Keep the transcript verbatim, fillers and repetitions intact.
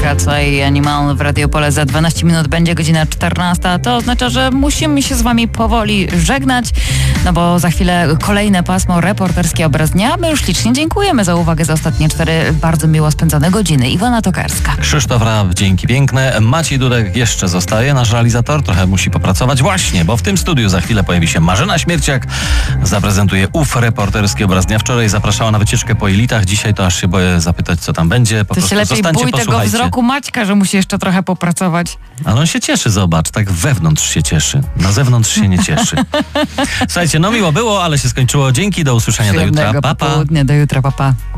Kaczmarska, tutaj Animal w Radio Pole. Za dwanaście minut będzie godzina czternasta. To oznacza, że musimy się z wami powoli żegnać, no bo za chwilę kolejne pasmo reporterskie Obraz Dnia. My już ślicznie dziękujemy za uwagę za ostatnie cztery bardzo miło spędzone godziny. Iwona Tokarska. Krzysztof Raab, dzięki piękne. Maciej Dudek jeszcze zostaje, nasz realizator. Trochę musi popracować właśnie, bo w tym studiu za chwilę pojawi się Marzena Śmierciak. Zaprezentuje ów reporterski Obraz Dnia. Wczoraj zapraszała na wycieczkę po elitach. Dzisiaj to aż się boję zapytać, co tam będzie. Po to prostu się lepiej zostańcie, bój tego posłuchajcie. wzroku Maćka, że musi jeszcze trochę popracować. Ale on się cieszy, zobacz, tak wewnątrz się cieszy. Na zewnątrz się nie cieszy. Słuchajcie, no miło było, ale się skończyło. Dzięki, do usłyszenia do jutra. Przyjemnego Pa, pa. popołudnia, do jutra, pa, pa.